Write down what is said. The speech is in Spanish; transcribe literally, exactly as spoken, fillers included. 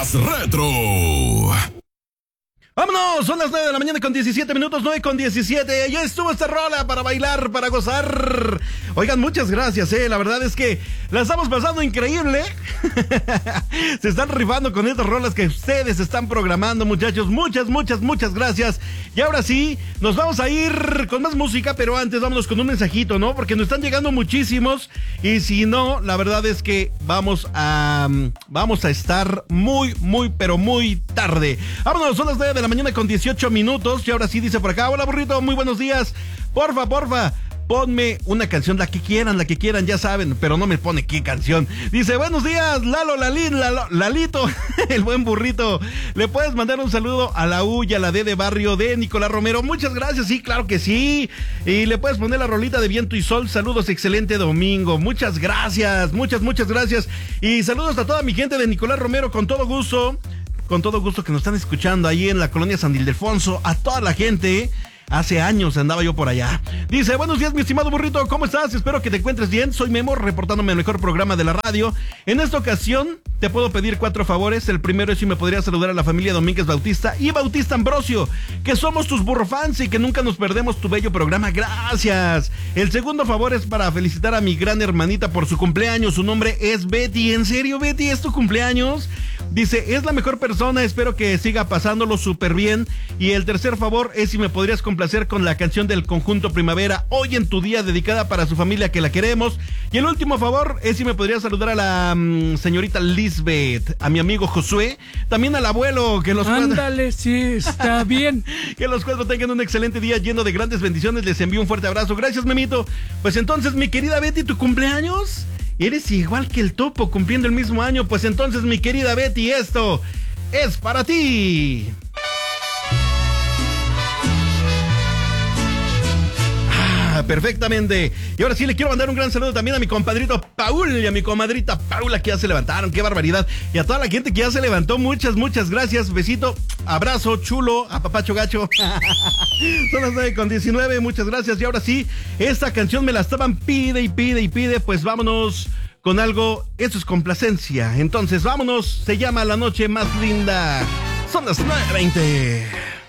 más retro. ¡Vámonos! Son las nueve de la mañana con diecisiete minutos, nueve con diecisiete. Ya estuvo esta rola para bailar, para gozar. Oigan, muchas gracias, eh. La verdad es que la estamos pasando increíble. Se están rifando con estas rolas que ustedes están programando, muchachos. Muchas, muchas, muchas gracias. Y ahora sí, nos vamos a ir con más música, pero antes vámonos con un mensajito, ¿no? Porque nos están llegando muchísimos. Y si no, la verdad es que vamos a, vamos a estar muy, muy, pero muy tarde. Vámonos, son las nueve de la mañana con dieciocho minutos. Y ahora sí dice por acá: hola, burrito, muy buenos días. Porfa, porfa, ponme una canción, la que quieran, la que quieran, ya saben, pero no me pone qué canción. Dice: buenos días, Lalo, Lalín, Lalo, Lalito, el buen burrito. ¿Le puedes mandar un saludo a la U y a la D de barrio de Nicolás Romero? Muchas gracias, sí, claro que sí. Y le puedes poner la rolita de Viento y Sol. Saludos, excelente domingo. Muchas gracias, muchas, muchas gracias. Y saludos a toda mi gente de Nicolás Romero, con todo gusto. Con todo gusto que nos están escuchando ahí en la colonia San Ildefonso, a toda la gente. Hace años andaba yo por allá. Dice: buenos días, mi estimado burrito, ¿cómo estás? Espero que te encuentres bien. Soy Memo, reportándome el mejor programa de la radio. En esta ocasión te puedo pedir cuatro favores. El primero es si me podrías saludar a la familia Domínguez Bautista y Bautista Ambrosio, que somos tus burrofans y que nunca nos perdemos tu bello programa. Gracias. El segundo favor es para felicitar a mi gran hermanita por su cumpleaños. Su nombre es Betty. ¿En serio, Betty? ¿Es tu cumpleaños? Dice: es la mejor persona, espero que siga pasándolo súper bien. Y el tercer favor es si me podrías complacer con la canción del Conjunto Primavera, Hoy en tu día, dedicada para su familia que la queremos. Y el último favor es si me podrías saludar a la um, señorita Lisbeth, a mi amigo Josué, también al abuelo, que los Ándale, cuatro... sí, está bien. Que los cuatro tengan un excelente día lleno de grandes bendiciones. Les envío un fuerte abrazo. Gracias, Memito. Pues entonces, mi querida Betty, ¿tu cumpleaños? Eres igual que el Topo, cumpliendo el mismo año. Pues entonces, mi querida Betty, esto es para ti. Ah, perfectamente. Y ahora sí le quiero mandar un gran saludo también a mi compadrito Paul y a mi comadrita Paula, que ya se levantaron. ¡Qué barbaridad! Y a toda la gente que ya se levantó, muchas, muchas gracias. Besito, abrazo, chulo, a papacho gacho. Son las nueve con diecinueve, muchas gracias. Y ahora sí, esta canción me la estaban pide y pide y pide. Pues vámonos con algo, eso es complacencia. Entonces vámonos, se llama La Noche Más Linda. Son las nueve veinte.